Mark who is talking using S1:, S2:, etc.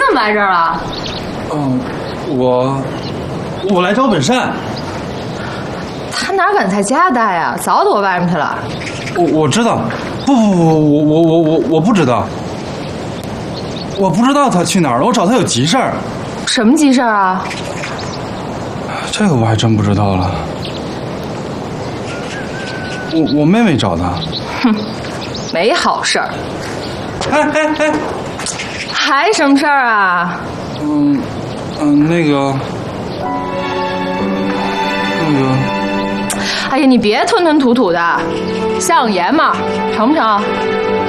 S1: 么来这儿了？
S2: 我来找本善。
S1: 他哪敢在家待呀？早躲外面去了。
S2: 我知道，我不知道，我不知道他去哪儿了。我找他有急事儿。
S1: 什么急事儿啊？
S2: 这个我还真不知道了。我妹妹找他。
S1: 哼，没好事儿。
S2: 哎，
S1: 还什么事儿啊？
S2: 那个。
S1: 哎呀，你别吞吞吐吐的，像个爷们儿，成不成？